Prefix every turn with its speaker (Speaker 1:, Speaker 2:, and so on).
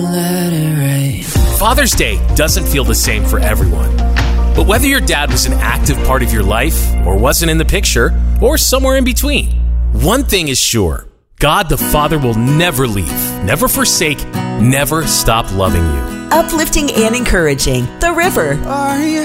Speaker 1: Father's Day doesn't feel the same for everyone. But whether your dad was an active part of your life or wasn't in the picture or somewhere in between, one thing is sure. God the Father will never leave, never forsake, never stop loving you.
Speaker 2: Uplifting and encouraging. The River.